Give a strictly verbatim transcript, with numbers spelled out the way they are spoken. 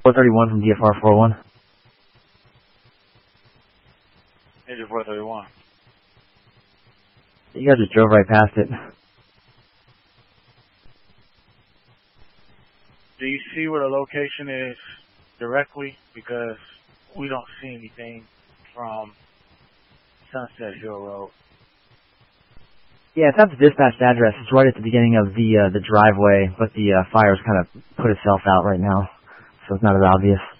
four thirty-one from D F R four oh one. Agent four thirty-one. You guys just drove right past it. Do you see where the location is directly? Because we don't see anything from Sunset Hill Road. Yeah, it's not the dispatched address. It's right at the beginning of the uh, the driveway, but the uh, fire's kind of put itself out right now, so it's not as obvious.